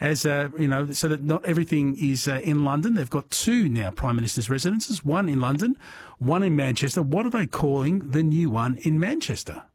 as so that not everything is in London. They've got 2 now Prime Minister's residences, one in London, one in Manchester. What are they calling the new one in Manchester?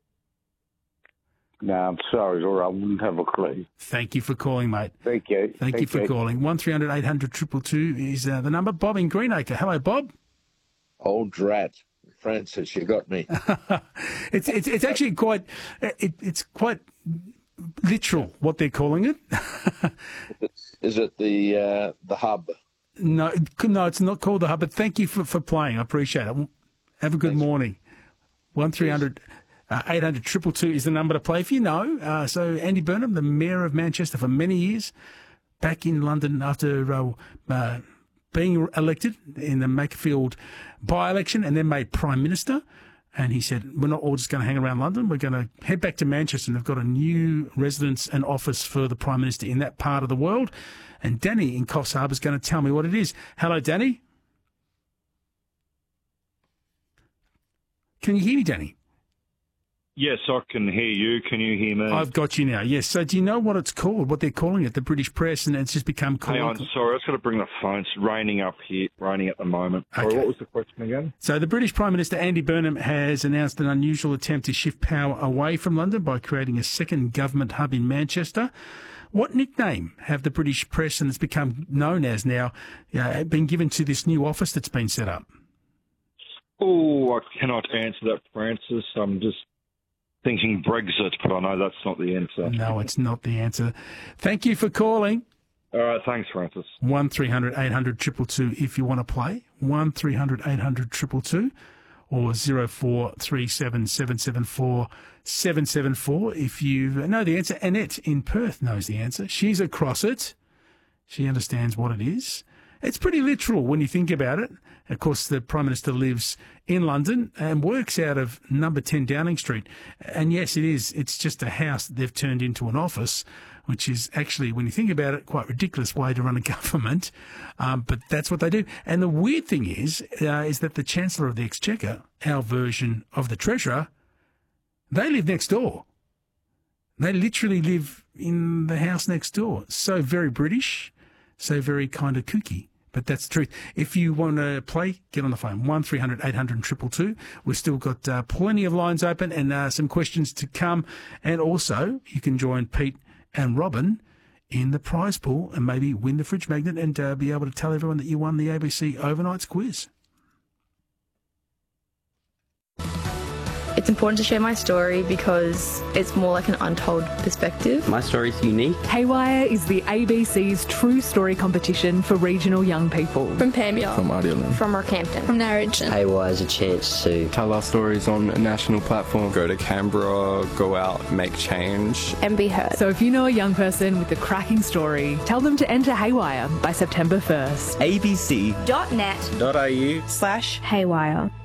No, I'm sorry, Laura. I wouldn't have a clue. Thank you for calling, mate. Thank you. Thank you for calling. 1300 800 222 is the number. Bob in Greenacre. Hello, Bob. Old drat. Francis, you got me. It's actually quite it's quite literal what they're calling it. Is it the hub? No, it's not called the hub. But thank you for playing. I appreciate it. Have a good morning. 1300 800 222 is the number to play if you know. So Andy Burnham, the Mayor of Manchester for many years, back in London after being elected in the Makerfield by-election and then made Prime Minister. And he said, we're not all just going to hang around London. We're going to head back to Manchester, and they've got a new residence and office for the Prime Minister in that part of the world. And Danny in Coffs Harbour is going to tell me what it is. Hello, Danny. Can you hear me, Danny? Yes, I can hear you. Can you hear me? I've got you now, yes. So do you know what it's called, what they're calling it, the British press, and it's just become called... Hang on, sorry, I've got to bring the phone. It's raining up here, raining at the moment. Okay. Sorry, what was the question again? So the British Prime Minister, Andy Burnham, has announced an unusual attempt to shift power away from London by creating a second government hub in Manchester. What nickname have the British press, and it's become known as now, been given to this new office that's been set up? Oh, I cannot answer that, Francis. I'm just thinking Brexit, but I know that's not the answer. No, it's not the answer. Thank you for calling. All right, thanks, Francis. 1300 800 222 if you want to play. 1300 800 222 or 0437 774 774 if you know the answer. Annette in Perth knows the answer. She's across it. She understands what it is. It's pretty literal when you think about it. Of course, the Prime Minister lives in London and works out of number 10 Downing Street. And yes, it is. It's just a house that they've turned into an office, which is actually, when you think about it, quite a ridiculous way to run a government. But that's what they do. And the weird thing is that the Chancellor of the Exchequer, our version of the Treasurer, they live next door. They literally live in the house next door. So very British, so very kind of kooky. But that's the truth. If you want to play, get on the phone. 1300 800 222. We've still got plenty of lines open and some questions to come. And also, you can join Pete and Robin in the prize pool and maybe win the fridge magnet and be able to tell everyone that you won the ABC Overnights quiz. It's important to share my story because it's more like an untold perspective. My story's unique. Haywire is the ABC's true story competition for regional young people. From Pambia. From Idealand. From Rockhampton. From Narrogin. Haywire is a chance to tell our stories on a national platform. Go to Canberra, go out, make change. And be heard. So if you know a young person with a cracking story, tell them to enter Haywire by September 1st. abc.net.au/Haywire.